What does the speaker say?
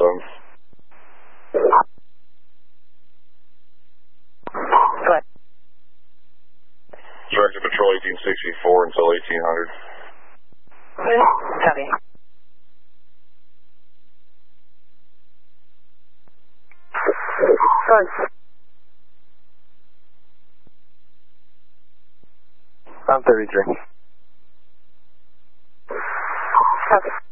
Go ahead. Director Patrol 1864 until 1800. Copy. Go ahead. I'm 33. Copy.